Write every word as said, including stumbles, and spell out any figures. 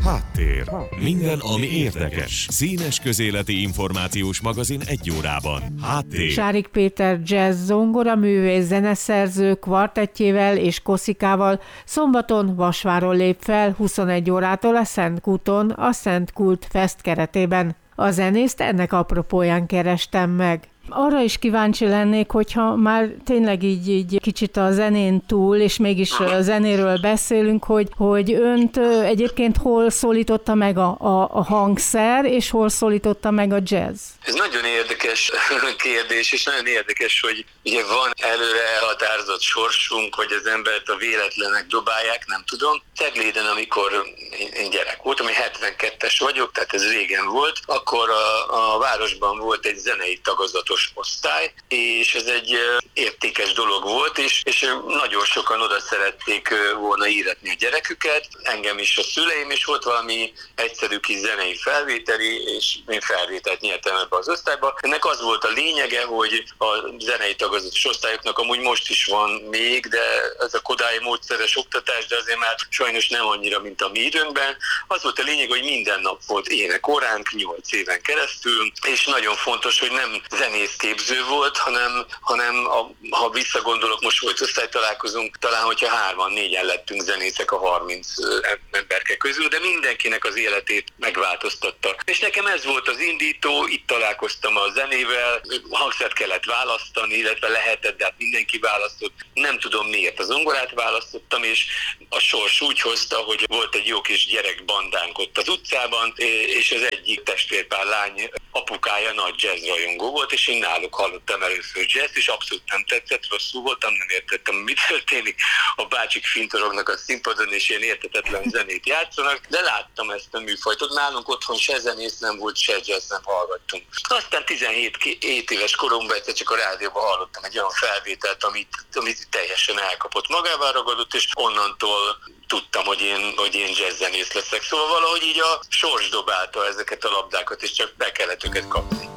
Háttér. Minden, ami érdekes. Színes közéleti információs magazin egy órában. Háttér. Sárik Péter jazz zongora művész zeneszerző kvartettjével és koszikával szombaton Vasváron lép fel huszonegy órától a Szentkúton, a Szent Kult Fest keretében. A zenészt ennek apropóján kerestem meg. Arra is kíváncsi lennék, hogyha már tényleg így, így kicsit a zenén túl, és mégis a zenéről beszélünk, hogy, hogy önt egyébként hol szólította meg a, a, a hangszer, és hol szólította meg a jazz? Ez nagyon érdekes kérdés, és nagyon érdekes, hogy ugye van előre elhatározott sorsunk, hogy az embert a véletlenek dobálják, nem tudom. Cegléden, amikor én gyerek voltam, én hetvenkettes vagyok, tehát ez régen volt, akkor a, a városban volt egy zenei tagozatos osztály, és ez egy értékes dolog volt, és, és nagyon sokan oda szerették volna íratni a gyereküket, engem is a szüleim, és volt valami egyszerű kis zenei felvételi, és én felvételt nyertem ebbe az osztályba. Ennek az volt a lényege, hogy a zenei tagozatos osztályoknak amúgy most is van még, de ez a kodái módszeres oktatás, de azért már sajnos nem annyira, mint a mi időnkben. Az volt a lényeg, hogy minden nap volt énekóránk, nyolc éven keresztül, és nagyon fontos, hogy nem zenészképző volt, hanem, hanem a, ha visszagondolok, most volt osztálytalálkozunk, talán, hogyha hárman, négyen lettünk zenészek a harminc emberke közül, de mindenkinek az életét megváltoztatta. És nekem ez volt az indító, itt találkoztam a zenével, hangszert kellett választani, illetve lehetett, de hát mindenki választott. Nem tudom miért a zongorát választottam, és a sors úgy hozta, hogy volt egy jó kis gyerekbandánk ott az utcában, és az egyik testvérpár lány apukája nagy jazzrajongó volt, és én náluk hallottam először jazz, és abszolút nem tetszett, rosszul voltam, nem értettem, mi történik. A bácsik fintorognak a színpadon, és ilyen értetetlen zenét játszanak, de láttam ezt a műfajt. Ott nálunk otthon se zenész nem volt, se jazz nem hallgattunk. Aztán tizenhét éves koromban egyszer csak a rádióban hallottam egy olyan felvételt, amit, amit teljesen elkapott, magával ragadott, és onnantól tudtam, hogy én, hogy én jazzzenész leszek. Szóval valahogy így a sors dobálta ezeket a labdákat, és csak be kellett őket kapni.